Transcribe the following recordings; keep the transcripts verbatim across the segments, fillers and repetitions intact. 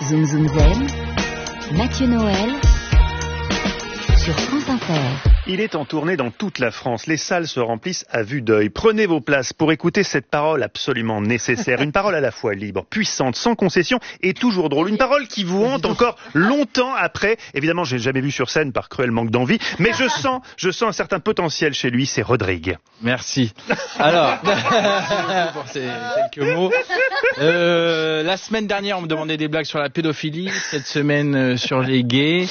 Zoom Zoom Zen, Mathieu Noël, sur France Inter. Il est en tournée dans toute la France. Les salles se remplissent à vue d'œil. Prenez vos places pour écouter cette parole absolument nécessaire. Une parole à la fois libre, puissante, sans concession et toujours drôle. Une parole qui vous hante encore longtemps après. Évidemment, je l'ai jamais vu sur scène par cruel manque d'envie. Mais je sens, je sens un certain potentiel chez lui. C'est Rodrigue. Merci. Alors, pour ces quelques mots. Euh, la semaine dernière, on me demandait des blagues sur la pédophilie. Cette semaine, euh, sur les gays.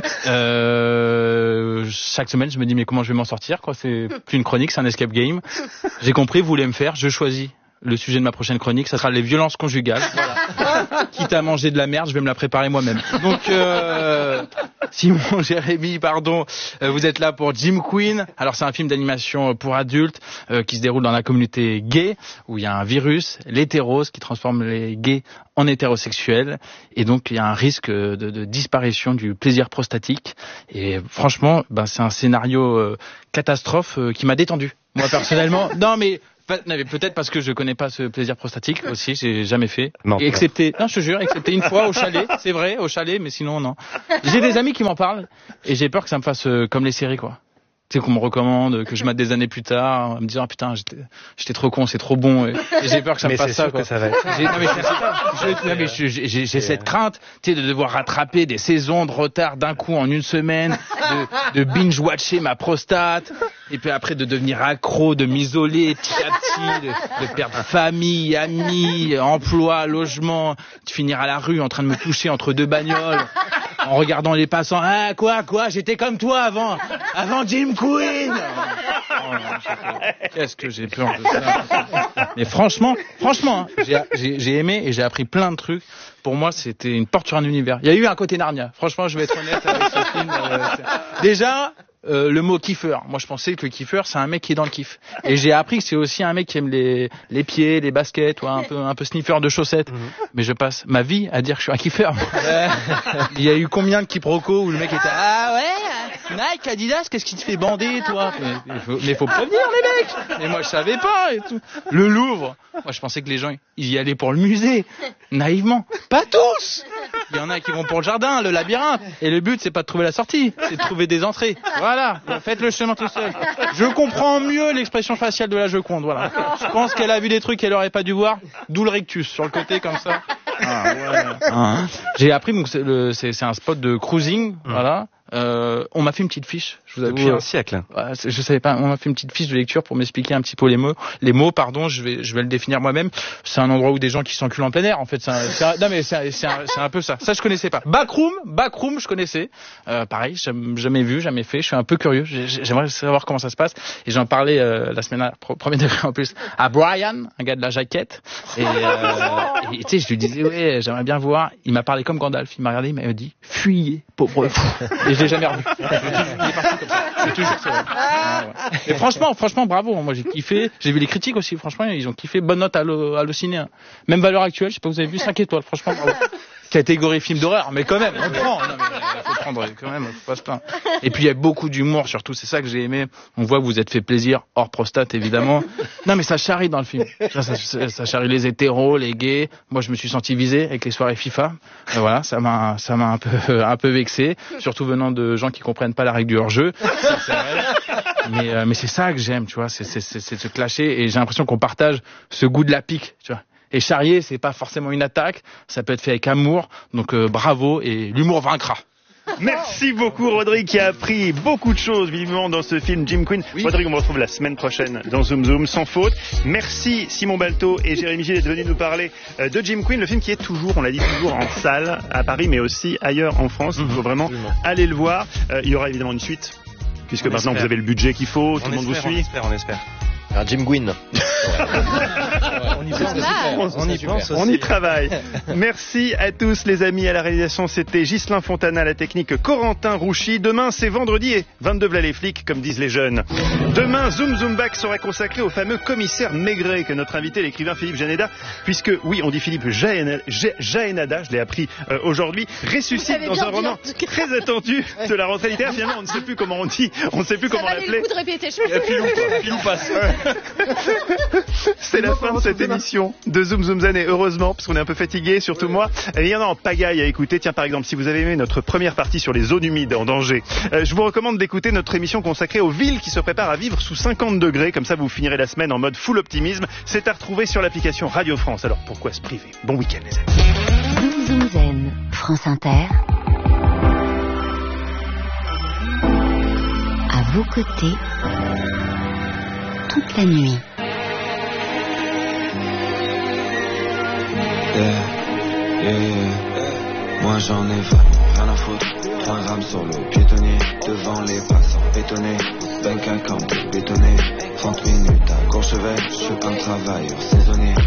Euh, chaque semaine, je me dis mais comment je vais m'en sortir quoi. C'est plus une chronique, c'est un escape game. J'ai compris, vous voulez me faire, je choisis le sujet de ma prochaine chronique, ça sera les violences conjugales. Voilà. Quitte à manger de la merde, je vais me la préparer moi-même. Donc euh, Simon, Jérémy, pardon, euh, vous êtes là pour Jim Queen. Alors c'est un film d'animation pour adultes euh, qui se déroule dans la communauté gay où il y a un virus, l'hétérose, qui transforme les gays en hétérosexuels et donc il y a un risque de, de disparition du plaisir prostatique. Et franchement, ben, c'est un scénario euh, catastrophe euh, qui m'a détendu. Moi personnellement, non mais peut-être parce que je connais pas ce plaisir prostatique aussi, j'ai jamais fait. Non, et excepté, non, je te jure, excepté une fois au chalet, c'est vrai, au chalet, mais sinon non. J'ai des amis qui m'en parlent et j'ai peur que ça me fasse euh, comme les séries quoi. Tu sais qu'on me recommande, que je mate des années plus tard, en me disant ah, putain j'étais, j'étais trop con, c'est trop bon, et, et j'ai peur que ça me fasse ça quoi. Que ça va être. J'ai, non mais, je, je, non, mais je, j'ai, j'ai, j'ai cette crainte, tu sais, de devoir rattraper des saisons de retard d'un coup en une semaine, de, de binge-watcher ma prostate, et puis après de devenir accro, de m'isoler petit à petit, de, de perdre famille, amis, emploi, logement, de finir à la rue en train de me toucher entre deux bagnoles, en regardant les passants. Ah quoi quoi, j'étais comme toi avant, avant Jim Queen. Oh, qu'est-ce que j'ai peur de ça. Mais franchement, franchement, hein, j'ai, j'ai, j'ai aimé et j'ai appris plein de trucs. Pour moi, c'était une porte sur un univers. Il y a eu un côté Narnia. Franchement, je vais être honnête avec ce film. Euh, déjà, euh, le mot kiffeur. Moi, je pensais que le kiffeur, c'est un mec qui est dans le kiff. Et j'ai appris que c'est aussi un mec qui aime les, les pieds, les baskets, ou un peu, un peu sniffer de chaussettes. Mm-hmm. Mais je passe ma vie à dire que je suis un kiffeur. Il y a eu combien de quiproquos où le mec était ah ouais, Nike, Adidas, qu'est-ce qui te fait bander, toi? Mais il faut, mais faut prévenir les mecs. Mais moi, je savais pas et tout. Le Louvre. Moi, je pensais que les gens, ils y allaient pour le musée. Naïvement. Pas tous. Il y en a qui vont pour le jardin, le labyrinthe. Et le but, c'est pas de trouver la sortie, c'est de trouver des entrées. Voilà. Faites le chemin tout seul. Je comprends mieux l'expression faciale de la Joconde. Voilà. Je pense qu'elle a vu des trucs qu'elle aurait pas dû voir. D'où le rictus sur le côté comme ça. Ah, ouais. Ah, hein. J'ai appris donc c'est, le, c'est, c'est un spot de cruising. Mmh. Voilà. Euh, on m'a fait une petite fiche. Je vous avoue, depuis un siècle. Euh, je savais pas. On m'a fait une petite fiche de lecture pour m'expliquer un petit peu les mots. Les mots, pardon. Je vais, je vais le définir moi-même. C'est un endroit où des gens qui s'enculent en plein air. En fait, c'est un, c'est un, non mais c'est un, c'est, un, c'est un peu ça. Ça, je connaissais pas. Backroom, backroom, je connaissais. Euh, pareil, j'ai jamais vu, jamais fait. Je suis un peu curieux. J'aimerais savoir comment ça se passe. Et j'en parlais euh, la semaine dernière, premier degré en plus, à Brian, un gars de la jaquette. Et tu sais, je lui disais ouais, j'aimerais bien voir. Il m'a parlé comme Gandalf. Il m'a regardé, il m'a dit fuyez, pauvre fou. Et je l'ai jamais revu. Il est parti comme ça. C'est toujours c'est vrai. Ah, ouais. Et franchement, franchement, bravo. Moi, j'ai kiffé. J'ai vu les critiques aussi. Franchement, ils ont kiffé. Bonne note à Allociné. Hein. Même valeur actuelle. Je sais pas, vous avez vu cinq étoiles. Franchement, bravo. Catégorie film d'horreur, mais quand même, on prend. Non, mais il faut prendre quand même. Faut pas se plaindre. Et puis il y a beaucoup d'humour, surtout. C'est ça que j'ai aimé. On voit que vous êtes fait plaisir, hors prostate évidemment. Non, mais ça charrie dans le film. Ça, ça, ça charrie les hétéros, les gays. Moi, je me suis senti visé avec les soirées FIFA. Et voilà, ça m'a, ça m'a un peu, un peu vexé, surtout venant de gens qui comprennent pas la règle du hors-jeu. Ça, c'est vrai. Mais, euh, mais c'est ça que j'aime, tu vois. C'est, c'est, c'est, c'est de se clasher. Et j'ai l'impression qu'on partage ce goût de la pique, tu vois. Et charrier, c'est pas forcément une attaque, ça peut être fait avec amour, donc euh, bravo, et l'humour vaincra. Merci beaucoup Rodrigue qui a appris beaucoup de choses vivement dans ce film Jim Queen. Oui. Rodrigue, on vous retrouve la semaine prochaine dans Zoom Zoom sans faute. Merci Simon Balto et Jérémy Gilles d'être venus nous parler de Jim Queen, le film qui est toujours, on l'a dit, toujours en salle à Paris mais aussi ailleurs en France. Il faut vraiment aller le voir. Euh, il y aura évidemment une suite puisque on maintenant espère. Vous avez le budget qu'il faut, on tout le monde espère, vous suit. On espère, on espère. Un Jim Queen. On y pense, on y pense aussi. On y travaille. Merci à tous les amis à la réalisation. C'était Ghislain Fontana, la technique Corentin Rouchy. Demain c'est vendredi et vingt-deux v'là les flics comme disent les jeunes. Demain Zoom Zoom Back sera consacré au fameux commissaire Maigret que notre invité l'écrivain Philippe Jaénada, puisque oui on dit Philippe Jaénada, Jaénada je l'ai appris euh, aujourd'hui, ressuscite dans un roman très attendu de la rentrée littéraire. Finalement on ne sait plus comment on dit, on ne sait plus ça comment l'appeler. Ça coup de répéter. Il y a Pilou, Pilou passe. Ouais. C'est la fin de cette émission de Zoom Zoom Zen, et heureusement, parce qu'on est un peu fatigué, surtout moi. Il y en a en pagaille à écouter. Tiens, par exemple, si vous avez aimé notre première partie sur les zones humides en danger, euh, je vous recommande d'écouter notre émission consacrée aux villes qui se préparent à vivre sous cinquante degrés. Comme ça, vous finirez la semaine en mode full optimisme. C'est à retrouver sur l'application Radio France. Alors, pourquoi se priver? Bon week-end, les amis. Zoom Zoom Zen, France Inter. À vos côtés, toute la nuit. Yeah, yeah, yeah. Moi j'en ai vraiment rien à foutre. trois grammes sur le piétonnier, devant les passants étonnés. Bank account bétonné, trente minutes à Courchevel, je suis un travailleur saisonnier.